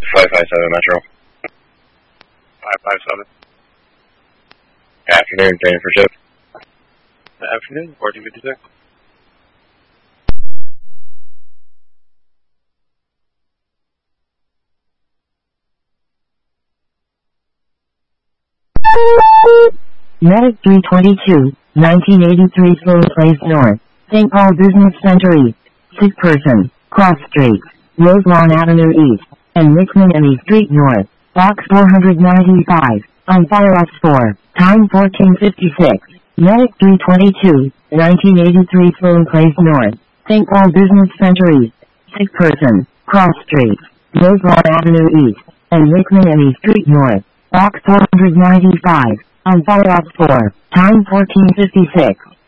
557 Metro. 557. Afternoon, training for shift. Afternoon, 1456. Medic 322, 1983 Sloan Place North, St. Paul Business Center East, sick person, cross streets, Roselawn Avenue East, and McManamy Street North, box 495, on fire ops 4, time 1456. Medic 322, 1983 Sloan Place North, St. Paul Business Center East, sick person, cross streets, Roselawn Avenue East, and McManamy Street North, box 495, on fire ops 4, time 1456.